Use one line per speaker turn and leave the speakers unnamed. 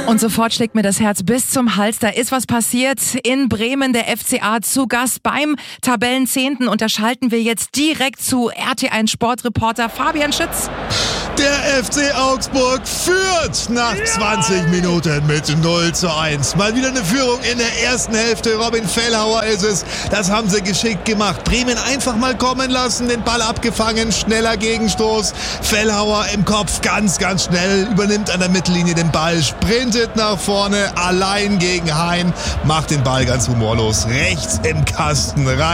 Und sofort schlägt mir das Herz bis zum Hals. Da ist was passiert in Bremen. Der FCA zu Gast beim Tabellenzehnten. Und da schalten wir jetzt direkt zu RT1 Sportreporter Fabian Schütz.
Der FC Augsburg führt nach 20 Minuten mit 0:1. Mal wieder eine Führung in der ersten Hälfte. Robin Fellhauer ist es. Das haben sie geschickt gemacht. Bremen einfach mal kommen lassen, den Ball abgefangen, schneller Gegenstoß. Fellhauer im Kopf, ganz, ganz schnell, übernimmt an der Mittellinie den Ball, sprintet nach vorne, allein gegen Hein, macht den Ball ganz humorlos rechts im Kasten rein.